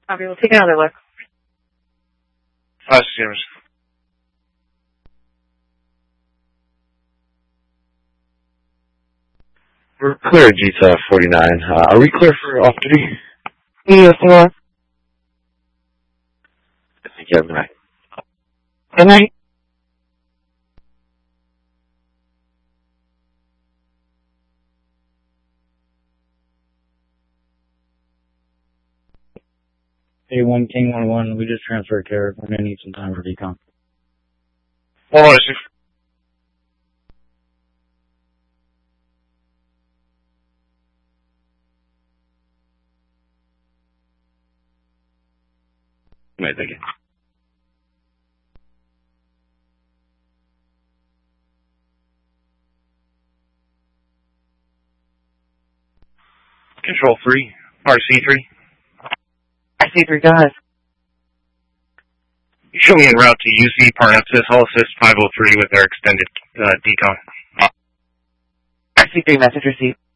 Copy. We'll take another look. 5 Steamers. We're clear at GTA 49. Are we clear for off-duty? Yes, you are. Thank you. Good night. Good night. A1 King 11, we just transferred care. We're going to need some time for decon. Hold on, Steve. Right, thank you. Control 3, RC3. RC3, go ahead. You show me en route to UC Parnassus, Hull Assist 503 with their extended decon. RC3, message received.